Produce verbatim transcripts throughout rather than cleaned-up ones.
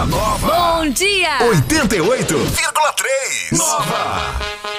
Na Nova. Bom dia! oitenta e oito vírgula três. Nova.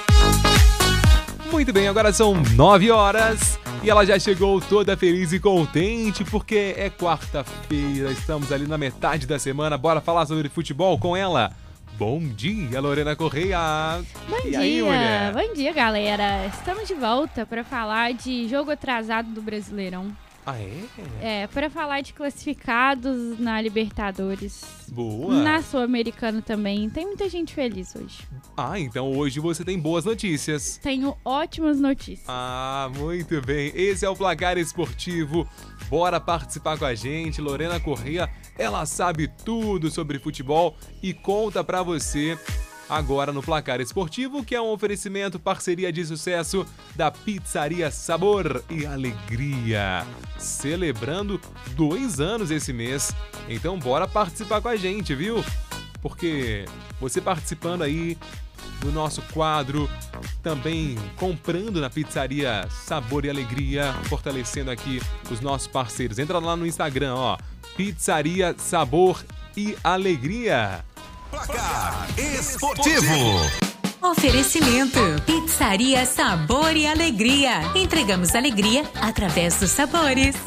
Muito bem, agora são nove horas e ela já chegou toda feliz e contente porque é quarta-feira, estamos ali na metade da semana. Bora falar sobre futebol com ela. Bom dia, Lorena Correia. Bom e dia, aí, mulher? bom dia, galera. Estamos de volta para falar de jogo atrasado do Brasileirão. Ah, é? É, para falar de classificados na Libertadores. Boa. Na Sul-Americana também. Tem muita gente feliz hoje. Ah, então hoje você tem boas notícias. Tenho ótimas notícias. Ah, muito bem. Esse é o Placar Esportivo. Bora participar com a gente. Lorena Correia, ela sabe tudo sobre futebol e conta pra você agora no Placar Esportivo, que é um oferecimento, parceria de sucesso da Pizzaria Sabor e Alegria. Celebrando dois anos esse mês. Então bora participar com a gente, viu? Porque você participando aí do nosso quadro, também comprando na Pizzaria Sabor e Alegria, fortalecendo aqui os nossos parceiros. Entra lá no Instagram, ó, Pizzaria Sabor e Alegria. Placar Esportivo. Oferecimento: Pizzaria Sabor e Alegria. Entregamos alegria através dos sabores.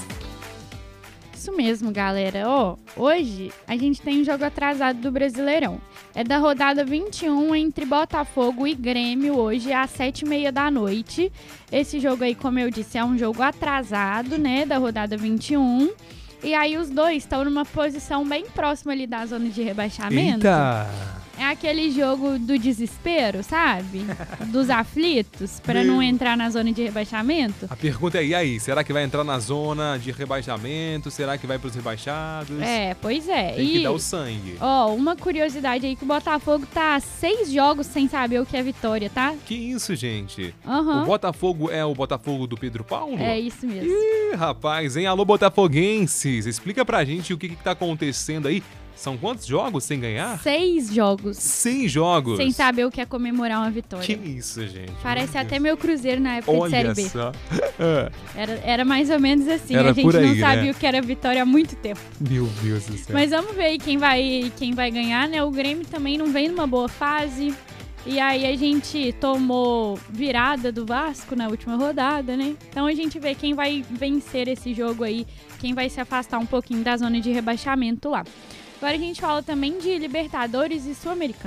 Isso mesmo, galera. Ó, hoje a gente tem um jogo atrasado do Brasileirão. É da rodada vinte e um entre Botafogo e Grêmio, hoje às sete e meia da noite. Esse jogo aí, como eu disse, é um jogo atrasado, né, da rodada vinte e um. E aí os dois estão numa posição bem próxima ali da zona de rebaixamento. Eita! É aquele jogo do desespero, sabe? Dos aflitos, para não entrar na zona de rebaixamento. A pergunta é, e aí? Será que vai entrar na zona de rebaixamento? Será que vai pros rebaixados? É, pois é. Tem e, que dar o sangue. Ó, uma curiosidade aí que o Botafogo tá há seis jogos sem saber o que é vitória, tá? Que isso, gente? Aham. O Botafogo é o Botafogo do Pedro Paulo? É isso mesmo. Ih, rapaz, hein? Alô, botafoguenses, explica pra gente o que que tá acontecendo aí. São quantos jogos sem ganhar? Seis jogos. Seis jogos. Sem saber o que é comemorar uma vitória. Que isso, gente? Parece até meu Cruzeiro na época de Série Olha B. só. Ah, Era, era mais ou menos assim. Era a gente por aí, não sabia né? o que era vitória há muito tempo. meu Deus do céu. Mas vamos ver aí quem vai, quem vai ganhar, né? O Grêmio também não vem numa boa fase. E aí a gente tomou virada do Vasco na última rodada, né? Então a gente vê quem vai vencer esse jogo aí, quem vai se afastar um pouquinho da zona de rebaixamento lá. Agora a gente fala também de Libertadores e Sul-Americana.